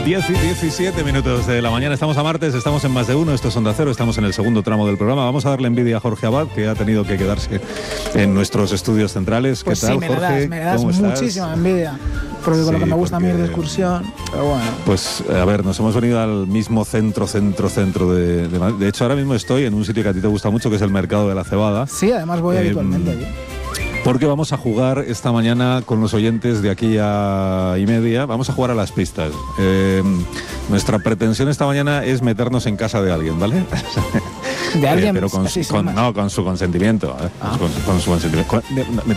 10 y 17 minutos de la mañana, estamos a martes, estamos en Más de Uno, esto es Onda Cero, estamos en el segundo tramo del programa. Vamos a darle envidia a Jorge Abad, que ha tenido que quedarse en nuestros estudios centrales. Pues ¿qué tal, sí, Jorge? me das muchísima envidia, porque con lo que me gusta a mí es de excursión, pero bueno. Pues a ver, nos hemos venido al mismo centro de Madrid. De hecho, ahora mismo estoy en un sitio que a ti te gusta mucho, que es el Mercado de la Cebada. Sí, además voy habitualmente allí. Porque vamos a jugar esta mañana con los oyentes de aquí a y media. Vamos a jugar a las pistas. Nuestra pretensión esta mañana es meternos en casa de alguien, ¿vale? De alguien, pero con su consentimiento. Con su consentimiento.